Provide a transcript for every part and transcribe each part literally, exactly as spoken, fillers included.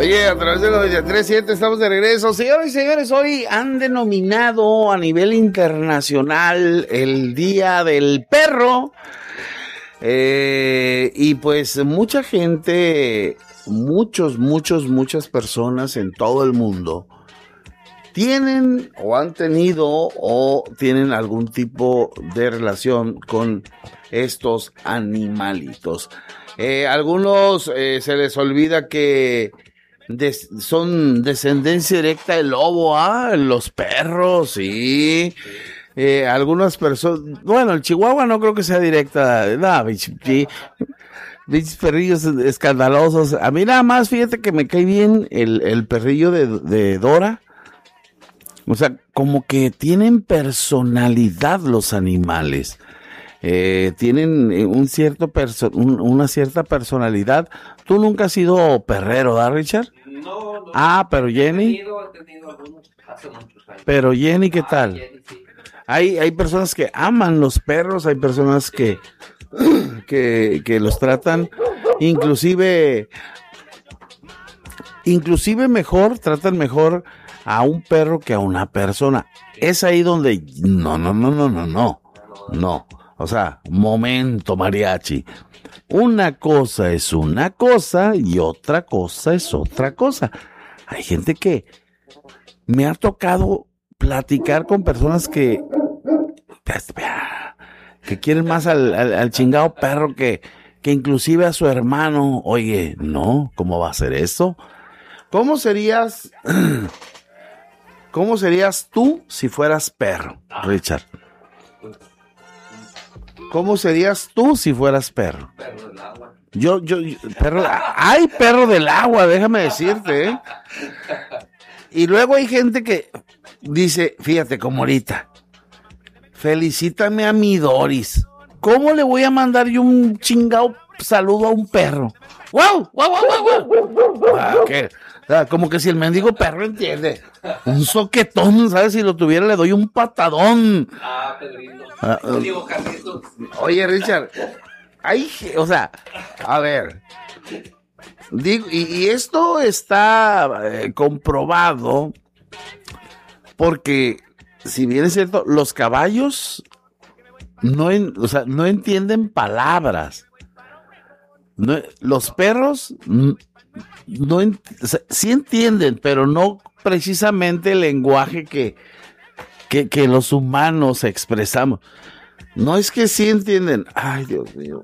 Oye, a través de noventa y tres punto siete estamos de regreso. Señoras y señores, hoy han denominado a nivel internacional el Día del Perro. Eh, y pues mucha gente, muchos, muchos, muchas personas en todo el mundo tienen o han tenido o tienen algún tipo de relación con estos animalitos. Eh, algunos eh, se les olvida que des, son descendencia directa del lobo, ah, los perros, sí. Eh, algunas personas, bueno, el chihuahua no creo que sea directa, no, bichos perrillos escandalosos. A mí nada más, fíjate que me cae bien el, el perrillo de, de Dora. O sea, como que tienen personalidad los animales. Eh, tienen un cierto perso- un, una cierta personalidad. ¿Tú nunca has sido perrero, ¿verdad, Richard? No, no. Ah, pero Jenny. He tenido, he tenido algunos hace muchos años. Pero Jenny, ¿qué tal? Ah, Jenny, sí. Hay, hay personas que aman los perros, hay personas que, que, que los tratan, inclusive, inclusive mejor, tratan mejor a un perro que a una persona. Es ahí donde, no, no, no, no, no, no, no. O sea, momento, mariachi. Una cosa es una cosa y otra cosa es otra cosa. Hay gente que me ha tocado platicar con personas que que quieren más al, al, al chingado perro que, que inclusive a su hermano. Oye, no, ¿cómo va a ser eso? ¿Cómo serías, cómo serías tú si fueras perro, Richard? ¿Cómo serías tú si fueras perro? Perro del agua. Yo, yo, yo perro, hay perro del agua, déjame decirte, ¿eh? Y luego hay gente que dice, fíjate como ahorita, felicítame a mi Doris. ¿Cómo le voy a mandar yo un chingado saludo a un perro? ¡Wow! ¡Wow, wow, wow, wow! Ah, ¿qué? O sea, como que si el mendigo perro entiende. Un soquetón, ¿sabes? Si lo tuviera le doy un patadón. Ah, Pedrito. Ah, uh, Digo, Carlitos. Oye, Richard, hay, o sea, a ver, digo, y, y esto está eh, comprobado porque, si bien es cierto, los caballos no, en, o sea, no entienden palabras. No, los perros no, en, o sea, sí entienden, pero no precisamente el lenguaje que, que, que los humanos expresamos. No es que sí entienden. Ay, Dios mío.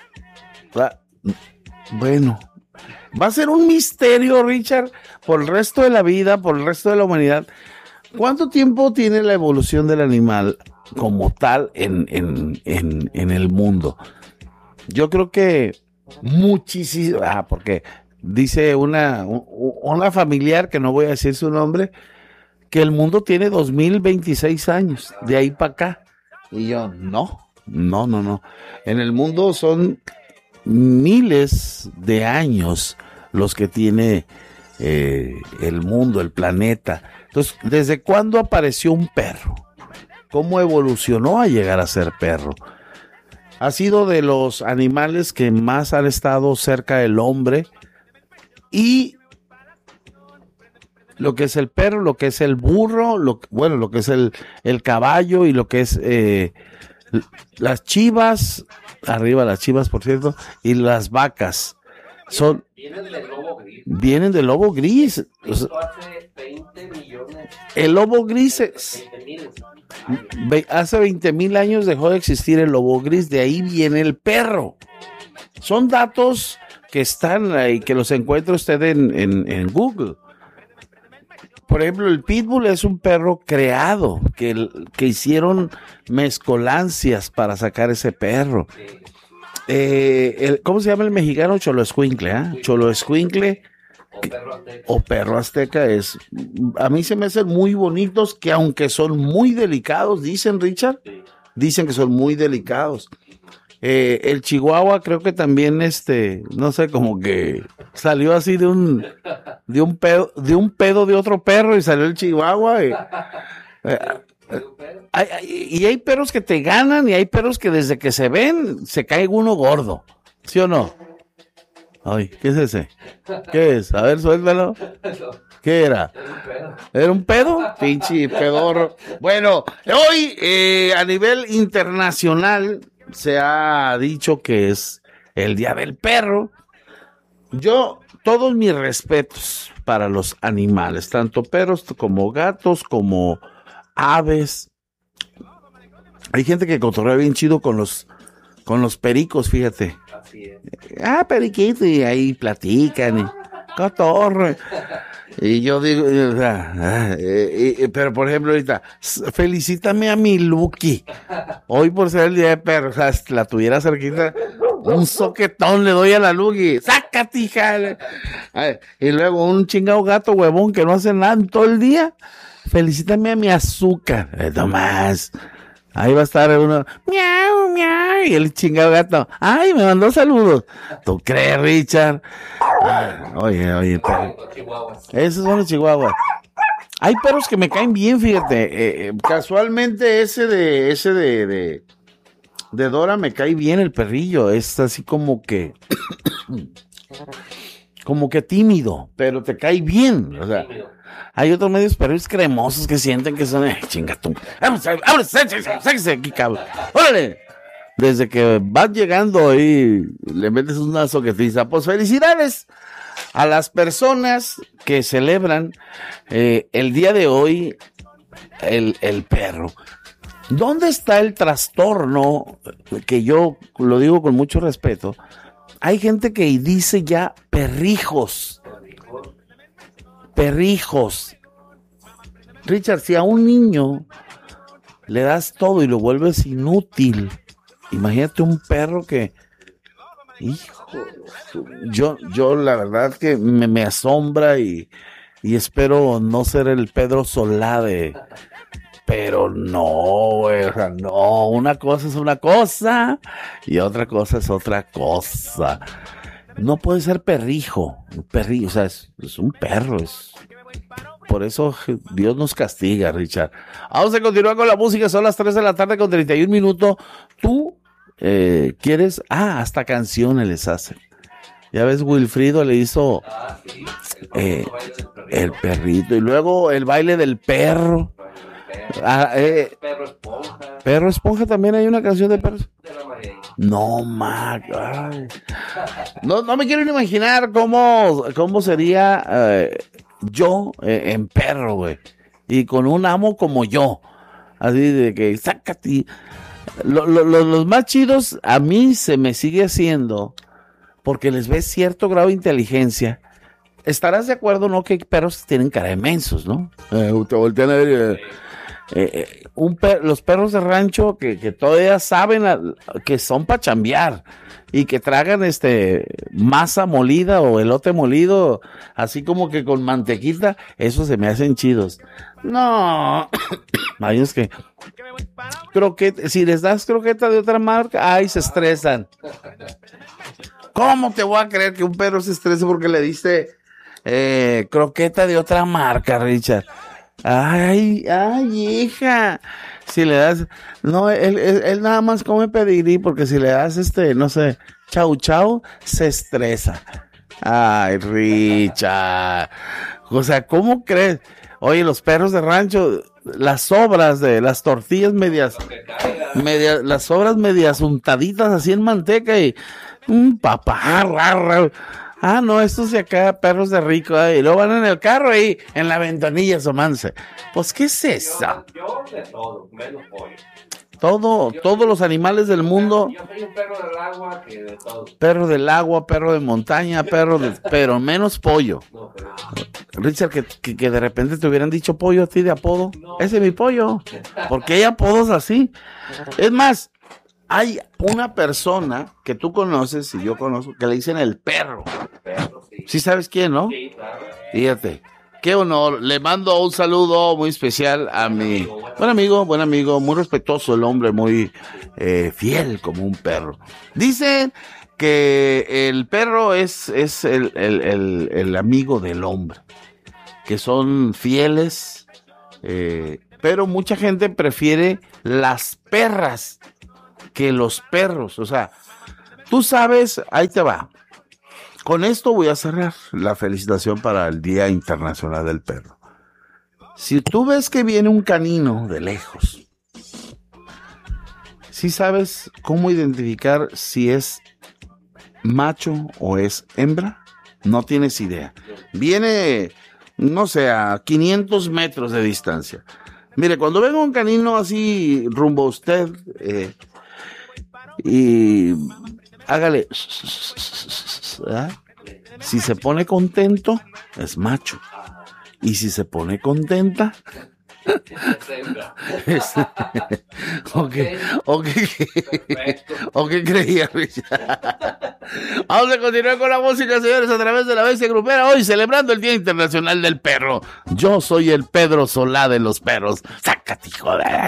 Bueno, va a ser un misterio, Richard, por el resto de la vida, por el resto de la humanidad. ¿Cuánto tiempo tiene la evolución del animal como tal en, en, en, en el mundo? Yo creo que muchísimo. Ah, porque dice una, una familiar, que no voy a decir su nombre, que el mundo tiene dos mil veintiséis años, de ahí para acá. Y yo, no, no, no, no. En el mundo son miles de años los que tiene eh, el mundo, el planeta. Entonces, ¿desde cuándo apareció un perro? ¿Cómo evolucionó a llegar a ser perro? Ha sido de los animales que más han estado cerca del hombre. Y lo que es el perro, lo que es el burro, lo, bueno, lo que es el, el caballo y lo que es eh, las chivas, arriba las chivas, por cierto, y las vacas. Son, vienen del lobo gris. Vienen del lobo gris. O sea, hace veinte millones. El lobo gris es, ve, hace veinte mil años dejó de existir el lobo gris, de ahí viene el perro. Son datos que están ahí, que los encuentra usted en, en, en Google. Por ejemplo, el pitbull es un perro creado, que, que hicieron mezcolancias para sacar ese perro. Eh, el, ¿Cómo se llama el mexicano? Cholo Escuincle, ¿eh? Cholo Escuincle o perro azteca. O perro azteca es, a mí se me hacen muy bonitos, que aunque son muy delicados, dicen, Richard, dicen que son muy delicados. Eh, el chihuahua creo que también, este, no sé, como que salió así de un, de un pedo, de un pedo de otro perro y salió el chihuahua. Y, eh, hay, hay, y hay perros que te ganan y hay perros que desde que se ven se cae uno gordo, ¿sí o no? Ay, ¿qué es ese? ¿Qué es? A ver, suéltalo. ¿Qué era? ¿Era un pedo? Pinche pedorro. Bueno, hoy eh, a nivel internacional se ha dicho que es el Día del Perro. Yo, todos mis respetos para los animales, tanto perros como gatos, como aves. Hay gente que cotorrea bien chido con los, con los pericos, fíjate. Así es. Ah, periquito, y ahí platican, y cotorre. Y yo digo, o sea, ah, eh, eh, pero por ejemplo ahorita, s- felicítame a mi Lucky. Hoy por ser el día de perro, o sea, si la tuviera cerquita, un soquetón le doy a la Lucky. ¡Sácate, hija! Ay, y luego un chingado gato huevón que no hace nada en todo el día. Felicítame a mi azúcar. Eh, Tomás. Ahí va a estar uno, miau, miau, y el chingado gato, ay, me mandó saludos. ¿Tú crees, Richard? Ay, oye, oye, pero Los chihuahuas. esos son los chihuahuas. Hay perros que me caen bien, fíjate. Eh, eh, casualmente ese de, ese de, de, de Dora me cae bien el perrillo. Es así como que, como que tímido, pero te cae bien. O sea, Tímido. hay otros medios perros cremosos que sienten que son, eh, chinga tú. Vamos, vamos, sáquese aquí, cabrón. Órale. Desde que vas llegando ahí, le metes una soquetiza. Pues felicidades a las personas que celebran eh, el día de hoy el, el perro. ¿Dónde está el trastorno? Que yo lo digo con mucho respeto. Hay gente que dice ya perrijos. Perrijos. Richard, si a un niño le das todo y lo vuelves inútil, imagínate un perro que, hijo, yo, yo la verdad que me, me asombra y, y espero no ser el Pedro Solá de, pero no, güey, o sea, no, una cosa es una cosa y otra cosa es otra cosa. No puede ser perrijo, un perrillo, o sea, es, es un perro, es... Por eso Dios nos castiga, Richard. Vamos a continuar con la música. Son las tres de la tarde con treinta y un minutos. Tú eh, quieres... Ah, hasta canciones les hacen. Ya ves, Wilfrido le hizo Ah, sí. El eh, famoso baile del perrito. el perrito. Y luego el baile del perro. Perro, Ah, eh, perro esponja. Perro Esponja también hay una canción de perros. De la María. No, ma, ay. No, no me quiero ni imaginar cómo, cómo sería eh, yo eh, en perro, güey. Y con un amo como yo. Así de que, sácate. Lo- lo- lo- los más chidos a mí se me sigue haciendo porque les ves cierto grado de inteligencia. Estarás de acuerdo, ¿no? Que hay perros que tienen cara de mensos, ¿no? Eh, te voltean a ver. eh, eh, eh, un per- los perros de rancho que, que todavía saben a- que son para chambear y que tragan este masa molida o elote molido, así como que con mantequita, esos se me hacen chidos. No, hay unos que croqueta, si les das croqueta de otra marca, ay, se estresan. ¿Cómo te voy a creer que un perro se estrese porque le diste eh, croqueta de otra marca, Richard? Ay, ay, hija. Si le das, no, él, él, él nada más come pedigrí porque si le das este, no sé, chau chau, se estresa. Ay, Richard. O sea, ¿cómo crees? Oye, los perros de rancho, las sobras de las tortillas medias, Lo que caiga. medias, las sobras medias untaditas así en manteca y un papá, ra, ra. Ah, no, estos de acá, perros de rico, eh, y luego van en el carro ahí, en la ventanilla asomándose. Pues, ¿qué es eso? Yo, yo de todo, menos pollo. Todo, todos los animales del mundo, Yo soy un perro del agua que de todo. perro del agua, perro de montaña, perro de, pero menos pollo. No, pero Richard, que, que, que de repente te hubieran dicho pollo a ti de apodo. No. Ese es mi pollo. Porque hay apodos así. Es más, hay una persona que tú conoces y yo conozco que le dicen el perro. perro, sí. Sí sabes quién, ¿no? Sí, claro. Fíjate. Qué honor. Le mando un saludo muy especial a mi buen amigo, buen amigo, muy respetuoso el hombre, muy eh, fiel como un perro. Dicen que el perro es, es el, el, el, el amigo del hombre, que son fieles, eh, pero mucha gente prefiere las perras que los perros. O sea, tú sabes, ahí te va. Con esto voy a cerrar la felicitación para el Día Internacional del Perro. Si tú ves que viene un canino de lejos, ¿sí sabes cómo identificar si es macho o es hembra? No tienes idea. Viene, no sé, a quinientos metros de distancia. Mire, cuando venga un canino así rumbo a usted, eh, y hágale, ¿verdad? Si se pone contento, es macho. Y si se pone contenta, es... ¿O qué, o qué, o qué creía, Richard? Vamos a continuar con la música, señores, a través de la Bestia Grupera, hoy celebrando el Día Internacional del Perro. Yo soy el Pedro Solá de los perros. ¡Sácate, hijo de...